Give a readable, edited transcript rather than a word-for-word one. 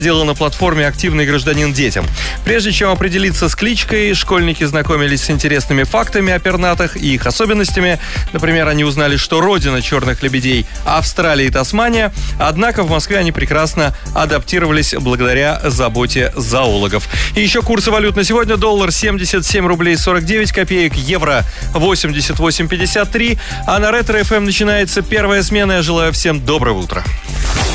Дело на платформе «Активный гражданин детям». Прежде чем определиться с кличкой, школьники знакомились с интересными фактами о пернатых и их особенностями. Например, они узнали, что родина черных лебедей – Австралия и Тасмания. Однако в Москве они прекрасно адаптировались благодаря заботе зоологов. И еще курсы валют на сегодня. Доллар 77 рублей 49 копеек, евро 88,53. А на Ретро-ФМ начинается первая смена. Я желаю всем доброго утра.